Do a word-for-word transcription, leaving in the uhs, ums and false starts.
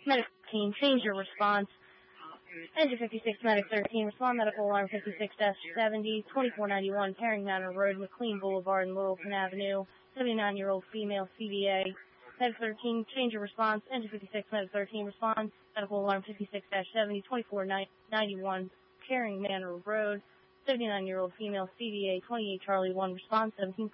Medic thirteen, change your response. Engine fifty-six, Medic thirteen, respond medical alarm fifty-six seventy, twenty-four ninety-one, Herring Manor Road, McLean Boulevard, and Littleton Avenue, seventy-nine-year-old female, C V A. Medic thirteen, change your response. Engine fifty-six, Medic thirteen, response. Medical alarm fifty-six seventy, twenty-four ninety-one, Herring Manor Road, seventy-nine-year-old female, C V A, twenty-eight Charlie one, response seventeen